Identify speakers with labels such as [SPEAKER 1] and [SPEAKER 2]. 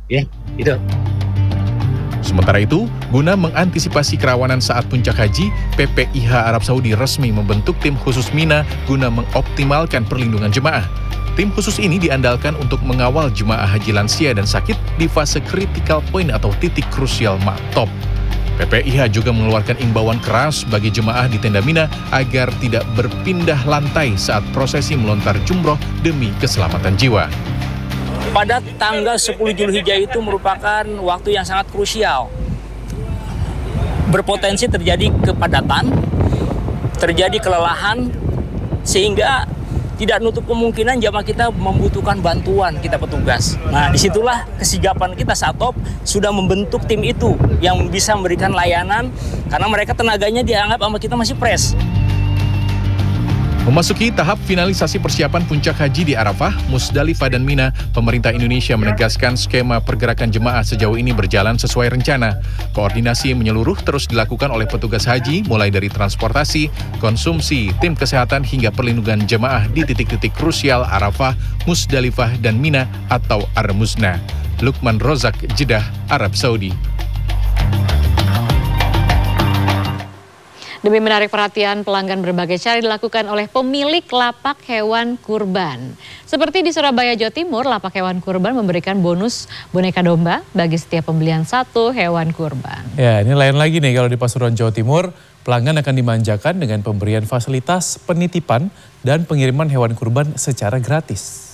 [SPEAKER 1] Ya, itu.
[SPEAKER 2] Sementara itu, guna mengantisipasi kerawanan saat puncak haji, PPIH Arab Saudi resmi membentuk tim khusus Mina guna mengoptimalkan perlindungan jemaah. Tim khusus ini diandalkan untuk mengawal jemaah haji lansia dan sakit di fase critical point atau titik krusial top. PPIH juga mengeluarkan imbauan keras bagi jemaah di tenda Mina agar tidak berpindah lantai saat prosesi melontar jumroh demi keselamatan jiwa.
[SPEAKER 3] Pada tanggal 10 Zulhijjah itu merupakan waktu yang sangat krusial. Berpotensi terjadi kepadatan, terjadi kelelahan, sehingga tidak nutup kemungkinan jamaah kita membutuhkan bantuan kita petugas. Nah, disitulah kesigapan kita Satop sudah membentuk tim itu yang bisa memberikan layanan karena mereka tenaganya dianggap sama kita masih fresh.
[SPEAKER 2] Memasuki tahap finalisasi persiapan puncak haji di Arafah, Musdalifah dan Mina, pemerintah Indonesia menegaskan skema pergerakan jemaah sejauh ini berjalan sesuai rencana. Koordinasi menyeluruh terus dilakukan oleh petugas haji, mulai dari transportasi, konsumsi, tim kesehatan hingga perlindungan jemaah di titik-titik krusial Arafah, Musdalifah dan Mina atau Ar-Muzna. Lukman Rozak, Jeddah, Arab Saudi.
[SPEAKER 4] Demi menarik perhatian pelanggan, berbagai cara dilakukan oleh pemilik lapak hewan kurban. Seperti di Surabaya, Jawa Timur, lapak hewan kurban memberikan bonus boneka domba bagi setiap pembelian satu hewan kurban.
[SPEAKER 5] Ya, ini lain lagi nih kalau di Pasuruan, Jawa Timur, pelanggan akan dimanjakan dengan pemberian fasilitas penitipan dan pengiriman hewan kurban secara gratis.